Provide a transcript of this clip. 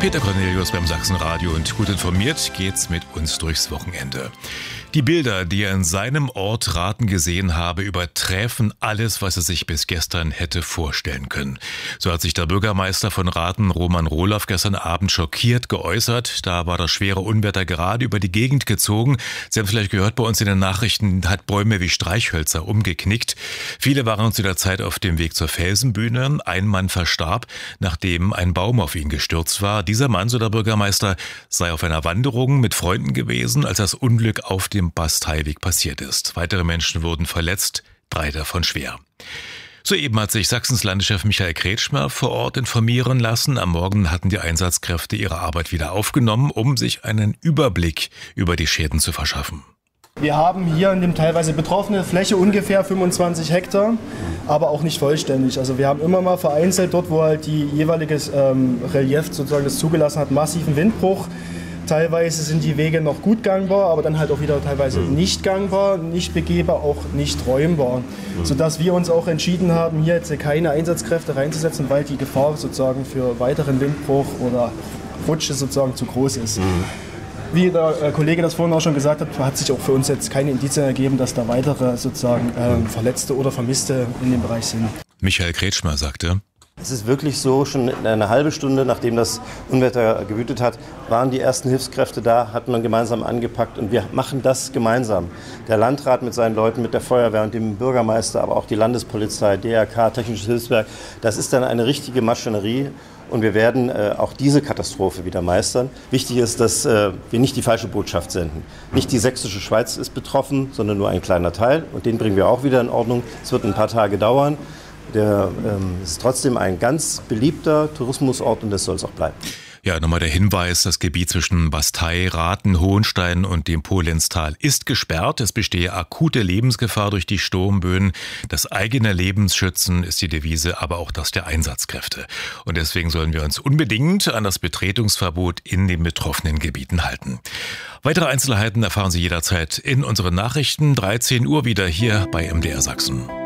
Peter Cornelius beim Sachsenradio und gut informiert geht's mit uns durchs Wochenende. Die Bilder, die er in seinem Ort Rathen gesehen habe, überträfen alles, was er sich bis gestern hätte vorstellen können. So hat sich der Bürgermeister von Rathen, Roman Rohloff, gestern Abend schockiert geäußert. Da war das schwere Unwetter gerade über die Gegend gezogen. Sie haben vielleicht gehört, bei uns in den Nachrichten hat Bäume wie Streichhölzer umgeknickt. Viele waren zu der Zeit auf dem Weg zur Felsenbühne. Ein Mann verstarb, nachdem ein Baum auf ihn gestürzt war. Dieser Mann, so der Bürgermeister, sei auf einer Wanderung mit Freunden gewesen, als das Unglück auf dem Basteiweg passiert ist. Weitere Menschen wurden verletzt, 3 davon schwer. Soeben hat sich Sachsens Landeschef Michael Kretschmer vor Ort informieren lassen. Am Morgen hatten die Einsatzkräfte ihre Arbeit wieder aufgenommen, um sich einen Überblick über die Schäden zu verschaffen. Wir haben hier in dem teilweise betroffene Fläche ungefähr 25 Hektar, aber auch nicht vollständig. Also wir haben immer mal vereinzelt dort, wo halt die jeweiliges Relief sozusagen das zugelassen hat, massiven Windbruch. Teilweise sind die Wege noch gut gangbar, aber dann halt auch wieder teilweise nicht gangbar, nicht begehbar, auch nicht räumbar. Sodass wir uns auch entschieden haben, hier jetzt keine Einsatzkräfte reinzusetzen, weil die Gefahr sozusagen für weiteren Windbruch oder Rutsche sozusagen zu groß ist. Wie der Kollege das vorhin auch schon gesagt hat sich auch für uns jetzt keine Indizien ergeben, dass da weitere sozusagen Verletzte oder Vermisste in dem Bereich sind. Michael Kretschmer sagte: Es ist wirklich so, schon eine halbe Stunde, nachdem das Unwetter gewütet hat, waren die ersten Hilfskräfte da, hat man gemeinsam angepackt und wir machen das gemeinsam. Der Landrat mit seinen Leuten, mit der Feuerwehr und dem Bürgermeister, aber auch die Landespolizei, DRK, Technisches Hilfswerk, das ist dann eine richtige Maschinerie und wir werden auch diese Katastrophe wieder meistern. Wichtig ist, dass wir nicht die falsche Botschaft senden. Nicht die sächsische Schweiz ist betroffen, sondern nur ein kleiner Teil und den bringen wir auch wieder in Ordnung. Es wird ein paar Tage dauern. Der ist trotzdem ein ganz beliebter Tourismusort und das soll es auch bleiben. Ja, nochmal der Hinweis, das Gebiet zwischen Bastei, Rathen, Hohenstein und dem Polenztal ist gesperrt. Es bestehe akute Lebensgefahr durch die Sturmböen. Das eigene Lebensschützen ist die Devise, aber auch das der Einsatzkräfte. Und deswegen sollen wir uns unbedingt an das Betretungsverbot in den betroffenen Gebieten halten. Weitere Einzelheiten erfahren Sie jederzeit in unseren Nachrichten. 13 Uhr wieder hier bei MDR Sachsen.